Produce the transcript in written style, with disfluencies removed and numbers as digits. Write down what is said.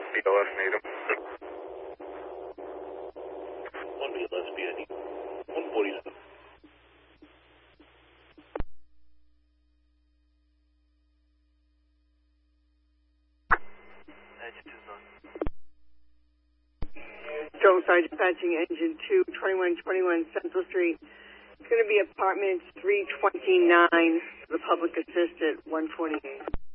BLS Native. 1 BLS BNE. 147. Joel Star dispatching engine 2, 2121 Central Street. It's going to be apartment 329 for the public assist at 148.